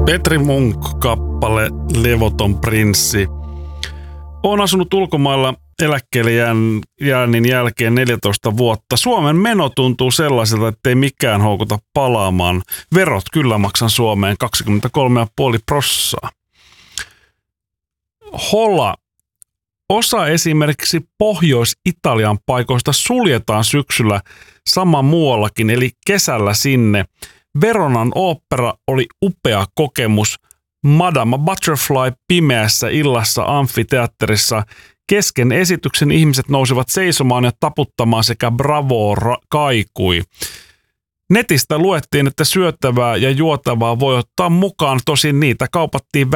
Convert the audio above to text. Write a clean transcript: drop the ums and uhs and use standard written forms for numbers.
Petri Munk-kappale Levoton prinssi. Olen asunut ulkomailla eläkkeelle jäännin jälkeen 14 vuotta. Suomen meno tuntuu sellaiselta, ettei mikään houkuta palaamaan. Verot kyllä maksan Suomeen 23,5%. Holla. Osa esimerkiksi Pohjois-Italian paikoista suljetaan syksyllä sama muuallakin, eli kesällä sinne. Veronan ooppera oli upea kokemus. Madame Butterfly pimeässä illassa amfiteatterissa. Kesken esityksen ihmiset nousivat seisomaan ja taputtamaan sekä bravo kaikui. Netistä luettiin, että syötävää ja juotavaa voi ottaa mukaan, tosin niitä kaupattiin